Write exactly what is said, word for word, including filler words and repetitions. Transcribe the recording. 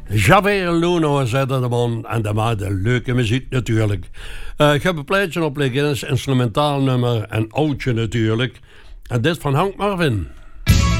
Javier Luno zette de man en dat maakte leuke muziek natuurlijk. Uh, ik heb een plaatje op liggen, een instrumentaal nummer, een oudje natuurlijk. En dit van Hank Marvin.